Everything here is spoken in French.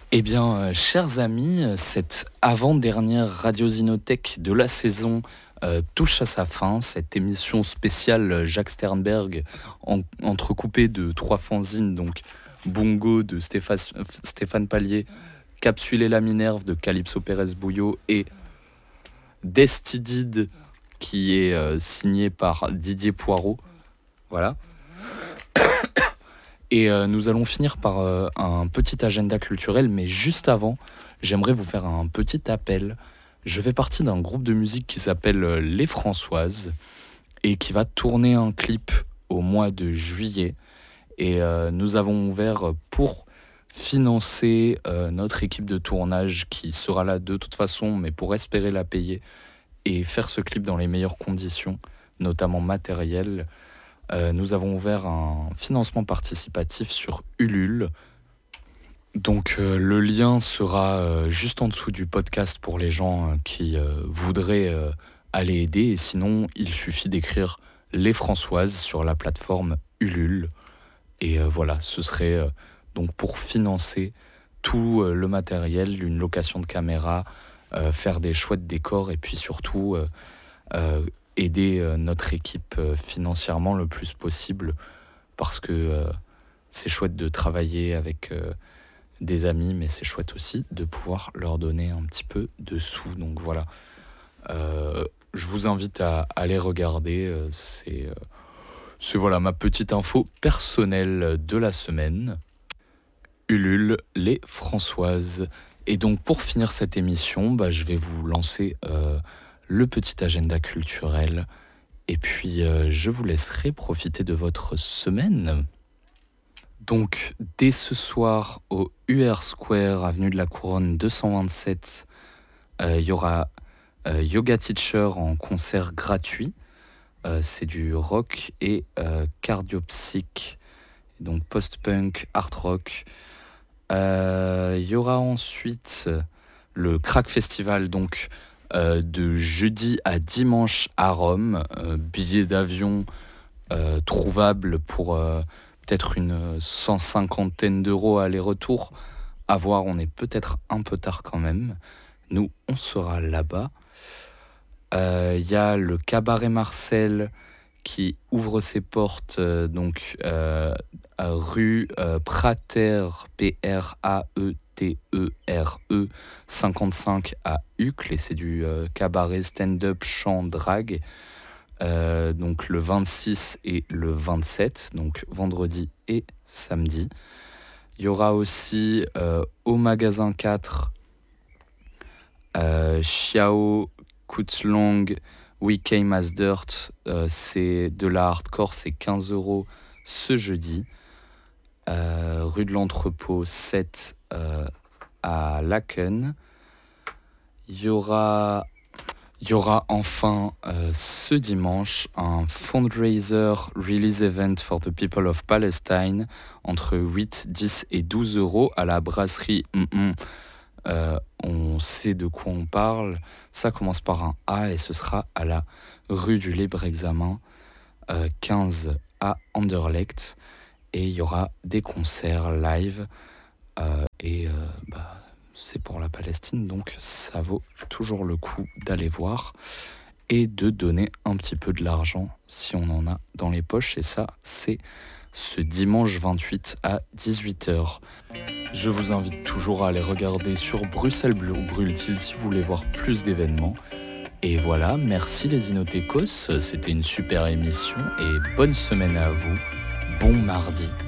Eh bien, chers amis, cette avant-dernière Radio Zinothèque de la saison touche à sa fin. Cette émission spéciale Jacques Sternberg, entrecoupée de 3 fanzines, donc Bongo de Stéphane Pallier, Capsule et la Minerve de Calypso Pérez Bouillot et Destidid qui est signé par Didier Poirot. Voilà. Et nous allons finir par un petit agenda culturel, mais juste avant, j'aimerais vous faire un petit appel. Je fais partie d'un groupe de musique qui s'appelle Les Françoises et qui va tourner un clip au mois de juillet. Et nous avons ouvert pour financer notre équipe de tournage qui sera là de toute façon, mais pour espérer la payer et faire ce clip dans les meilleures conditions, notamment matérielles. Nous avons ouvert un financement participatif sur Ulule. Donc le lien sera juste en dessous du podcast pour les gens qui voudraient aller aider. Et sinon, il suffit d'écrire Les Françoises sur la plateforme Ulule. Et voilà, ce serait donc pour financer tout le matériel, une location de caméra, faire des chouettes décors et puis surtout aider notre équipe financièrement le plus possible parce que c'est chouette de travailler avec des amis, mais c'est chouette aussi de pouvoir leur donner un petit peu de sous. Donc voilà, je vous invite à aller regarder. C'est voilà ma petite info personnelle de la semaine. Ulule, Les Françoises. Et donc pour finir cette émission, je vais vous lancer le petit agenda culturel. Et puis, je vous laisserai profiter de votre semaine. Donc, dès ce soir, au UR Square, avenue de la Couronne 227, il y aura Yoga Teacher en concert gratuit. C'est du rock et cardiopsych, donc post-punk, art rock. Il y aura ensuite le Crack Festival, donc de jeudi à dimanche à Rome, billets d'avion trouvables pour peut-être une 150aine d'euros aller-retour. À voir, on est peut-être un peu tard quand même. Nous, on sera là-bas. Il y a le Cabaret Marcel qui ouvre ses portes donc rue Prater, Praetere 55 à Uccle, et c'est du cabaret stand-up chant drag, donc le 26 et le 27, donc vendredi et samedi. Il y aura aussi au magasin 4 Xiao Kutzlong We Came as Dirt, c'est de la hardcore, c'est 15 € ce jeudi. Rue de l'Entrepôt 7 à Laken. Il y aura enfin ce dimanche un fundraiser release event for the people of Palestine entre 8, 10 et 12 € à la brasserie. On sait de quoi on parle. Ça commence par un A et ce sera à la rue du Libre-Examen 15 à Anderlecht. Et il y aura des concerts live et c'est pour la Palestine, donc ça vaut toujours le coup d'aller voir et de donner un petit peu de l'argent si on en a dans les poches. Et ça, c'est ce dimanche 28 à 18h. Je vous invite toujours à aller regarder sur Bruxelles Brûle-t-il si vous voulez voir plus d'événements. Et voilà, merci les Inothekos, c'était une super émission et bonne semaine à vous. Bon mardi.